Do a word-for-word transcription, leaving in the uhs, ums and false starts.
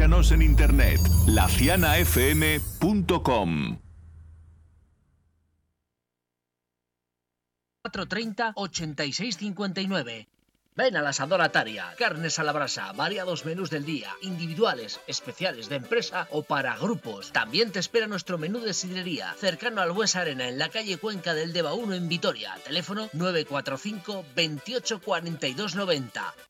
Visítanos en internet, la ciana f m punto com. cuatro treinta, ochenta y seis cincuenta y nueve. Ven al Asador Ataria, carnes a la brasa, variados menús del día, individuales, especiales de empresa o para grupos. También te espera nuestro menú de sidrería, cercano al Buesa Arena, en la calle Cuenca del Deva uno en Vitoria. Teléfono nueve cuatro cinco, veintiocho, cuarenta y dos noventa.